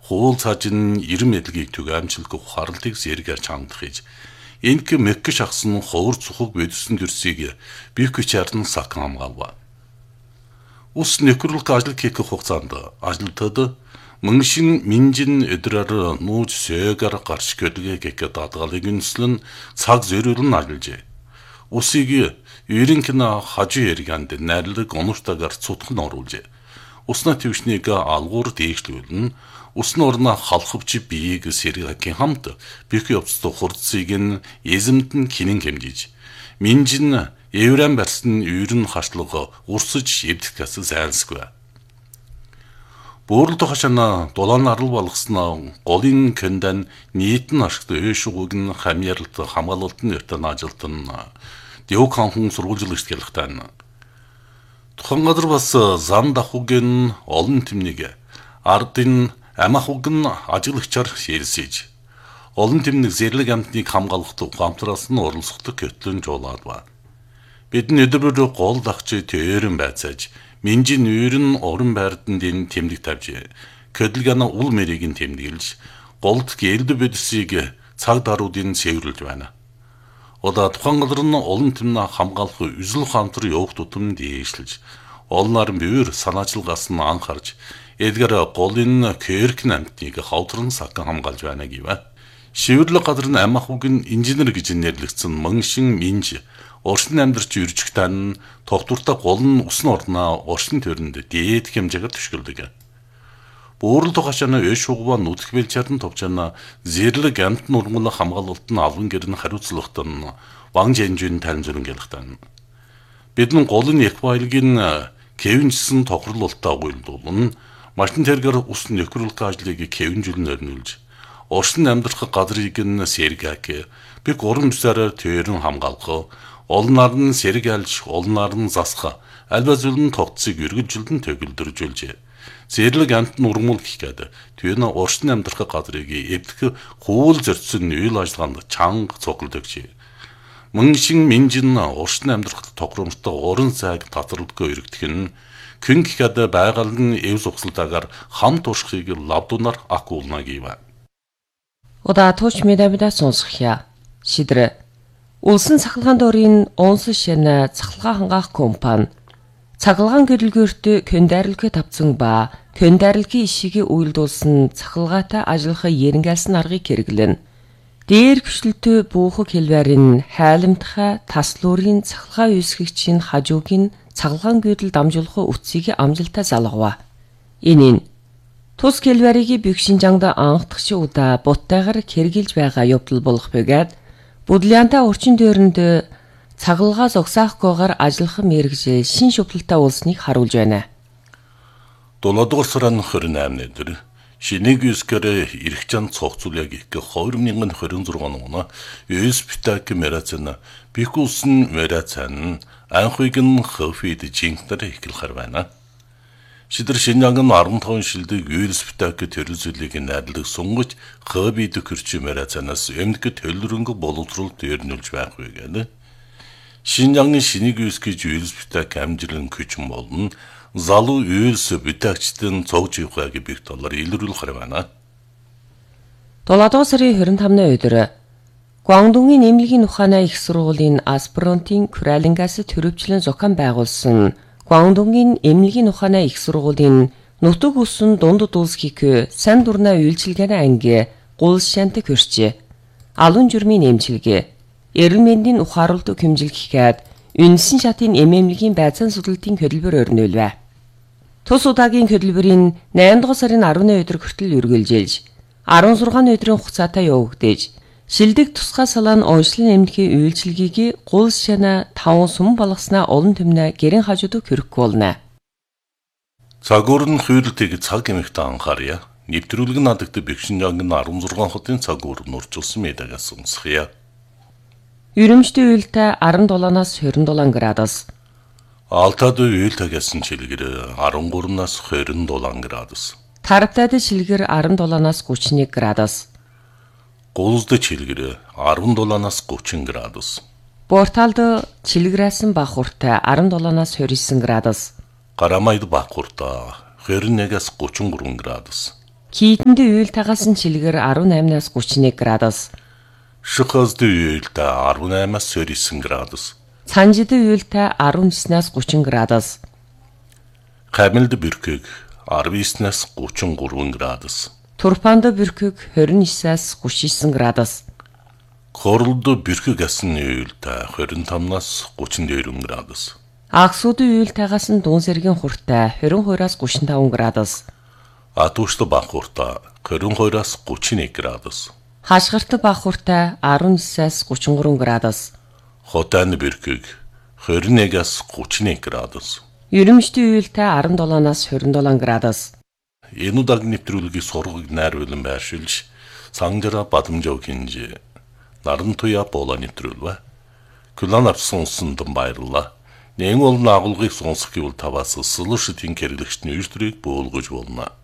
хуул цаажин ирэн мэдлэгийг түгээмжлэх ухаарлыг зэргээр чамдах хийж энэк мекк шахсан ховор цухаг бодсон төрсийг бикчарн сакам хамгаалва. Ус нөхрөлк ажил хийх хугацаанд ажилтнууд мөнгөшин минжин өдрөөр нууж сөөгөр гарч гэлгээ гэх даатгалыг үнслэн цаг зөрүүлэн ажиллажээ. Усыг ерөнхөн хажуу яриганд найрлаг онууртагаар цутган оруулжээ. Усна твшнийг алгуур дээшлүүлэн усны орна халахвч биеийг сэргэхийн хамт бих явцтай хурцыг нь эзэмд нь хинэн хэмжиж минжин евран барсан ерөн хашлага урсж эвдэхээс зайлсгүй. Бөөрөлд хашаана дулаан арал болгосноо голын кэндан нийтэн ашигт өөшгүйг нь хамьярлалт хамгаалалтын өртөн ажилтан дэвк ханхан сургуулжилт хэлэхтэн. Тухайн газар бас зам дахугийн олон тэмнийг ардын амахуг нь ажиглагчаар ширсэж олон тэмнийг зэрлэг амтныг хамгаалах ухаамтраас нь оролцдог көтлөн жуулаад ба. Бидний өдрөөр гол дахч тэрэн байцааж минжин нүүрэн орон байрдан дэн тэмдэг тавьж көдлгана ул мэрийг нь тэмдэглэж голд гэлд бидсийг цаг даруудын цэвэрлж байна. Ода тухайн газар нь олон тэмнэ хамгаалах үзэл ухаамтар явах тутамд дээшлж олнаар бивэр санаачилгаас нь анхаарч эдгээр голын керк намтныг хавтран сакан хамгаалж байна гэвэ. Шивэрлэг газар нь амахуг нь инженер гэж нэрлэгдсэн мөнгшин минж оршин амьдарч үржигтэн тогтвортой гол нь усны орноо оршин төрөнд дээд хэмжээгээр төшгөлдөг. Бөөрөлд хашаана өш шугва нүдх бэлчарн товчаана зэрлэг амт нурмал хамгаалалт нь аван гэрн хариуцлагатан ван жэнжүн танзүрэн гэлхтэн. Бидний голын эквайлгийн кевинжсэн тохирлолтой гуйлдуулн машин тэргээр ус нөхрөлт ажлыг кевинжүлн өрнүүлж оршин амьдрах газрыг нь сэргак бик уран бүсээр тэрэн хамгаалах олнаар нь сэргэлж олнаар нь засах альва зүйлэн тогтцыг өргөжлөн төгөлдөржүүлжээ. Зэрлэг амт нурмал гэхэд түүн оршин амьдрах газрыг эвдэх хуул зорьсон үйл ажиллагаанд чанга цуглдагч. Мөнгшин минжин оршин амьдрах тохиромжтой уран сайг татварлага өргөдөх нь күн гэхэд байгаль нь эв зогсолтойгоор хам туршихыг лавдунаар акуулна гэв. Ода точ медабида сонсохя. Шидр. Улсын цахилгаан дөрийн онс шэнэ цахилгаан хангаах компани цаглагаан гэрэлгөөртөө көндайрлгээ тавцсан ба көндайрлгийн ишигийг үйлдүүлсэн цахилгаатай ажиллах ерэнгэлсэн аргыг хэрэглэн дээр гүшлэлтөө буухаг хэлбэрийн хайламтхай таслуурын цахилгаан үүсгэгчийн хажуугийн цаглагаан гэрэл дамжуулах үтсийг амжилттай залгав. Энэ нь тус хэлбэрийг бэгшинжангда анхдагч удаа буттайгаар хэрэгжилж байгаа явдал болох бөгөөд Бүдлянтай орчин дээрэнд цаглагаа зогсоохгүйгээр ажиллах мэргэжил шин шүплэлтэй уулсныг харуулж байна. 7-р сарын 28-ны өдөр шинийг үскээр эрхчан цогцууляг их 2026 оны ЮСПТАК мерацэн бикулсэн мерацэн анхыг нь хөфид жинхнэр ихлэхэр байна. Шидэр Шинжаангын 15 шилдэг ЮСПТАК төрөлзөлийг найрлаг сунгаж хөбид көрч мерацанаас эмнэг төлрөнгө боловсролт өрнүүлж байх вэ. Шинжаангын шинийг үскэж ЮСПТАК амжилан күчин болно. Залуу ЮСПТАКчдын цогж явахыг бих доллар илрүүлэх байна. 7 сарын 25-ны өдөр Гуандунгийн эмнэлгийн ухааны их сургуулийн аспирантын Куралингаас төрөвчлэн зохион байгуулсан Гуандунгийн эмнэлгийн ухааны их сургуулийн нутаг өсөн дунд дуулсхийг сан дурна үйлчилгээний анги гул шантик хөрчээ. Алун журмын эмчилгээ эрүүл мэндийн ухааруулт хэмжилгэхэд үнсэн шатын эмнэлгийн байцаан судалтын хөтөлбөр өрнүүлвэ. Тус удаагийн хөтөлбөрийн 8 дугаар сарын 10-ны өдөр хүртэл үргэлжилж 16 өдрийн хугацаатай явагдаж шилдэг тусгай салаан онцлон эмнэлгийн үйлчилгээг гул шана 5 сүм болгосноо олон төмнө гэрэн хажууд хөрөхгүй болно. Цагуур нь хуйлтыг цаг эмэгтэй анхаарья. Нэвтрүүлэг надагт Бэгшинжаангын 16 хотын цагуур нурчулсан мэдагаас сонсхийа. Өрөмжтэй уйлтай 17-аас 27 градус. Алтад уйлтагаас чилгэр 13-аас 27 градус. Тарптад чилгэр 17-аас 31 градус. Гулзд чилгэр 17-аас 30 градус. Борталд чилгэрээс бага уртай 17-аас 29 градус. Гарамайд бага уртай 21-аас 33 градус. Кийтэнд уйлтаагаас нь чилгээр 18-аас 31 градус. Шихазд уйлтаа 18-аас 29 градус. Цанжид уйлтаа 19-аас 30 градус. Хамилд бүркэг 19-аас 33 градус. Турпанд бүркэг 29-аас 39 градус. Корлд бүркэг асан уйлтаа 25-аас 32 градус. Агсууд уйлтаагаас нь дуун сэргийн хуртай 22-аас 35 градус. Атушд бага хуртай 22-аас 31 градус. Хашгирт бага хуртай 19-аас 33 градус. Хотан бүркэг 21-аас 31 градус. Ерөмжт уйлтаа 17-аас 27 градус. Энэ удаагийн нэвтрүүлгийг сургыг найруулан байршуулж сангара бадамжав хинж наран туя бола нэвтрүүлвэ. Күлэн авсан дан баярлаа. Нэн олон агуулгыг сонсох гэвэл таваас сэлэштийн хэрэглэгчний үйлдвэрийг бөөлгөж болно.